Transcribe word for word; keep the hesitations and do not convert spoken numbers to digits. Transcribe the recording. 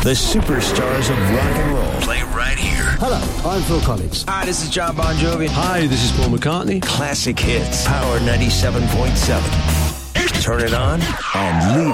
The superstars of rock and roll play right here. Hello, I'm Phil Collins. Hi, this is John Bon Jovi. Hi, this is Paul McCartney. Classic hits. Power ninety-seven point seven. Turn it on and leave